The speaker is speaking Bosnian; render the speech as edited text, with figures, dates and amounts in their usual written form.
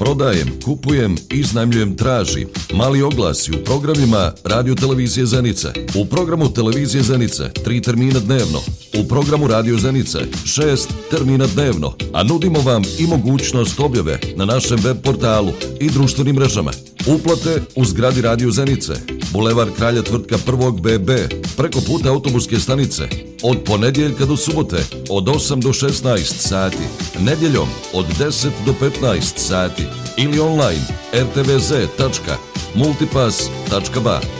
prodajem, kupujem, iznajmljujem, tražim. Mali oglasi u programima Radio Televizije Zenice. U programu Televizije Zenice 3 termina dnevno. U programu Radio Zenice 6 termina dnevno. A nudimo vam i mogućnost objave na našem web portalu i društvenim mrežama. Uplate u zgradi Radio Zenice, Bulevar Kralja Tvrtka 1. BB, preko puta autobuske stanice, od ponedjeljka do subote, od 8 do 16 sati, nedjeljom od 10 do 15 sati ili online rtvz.multipass.ba.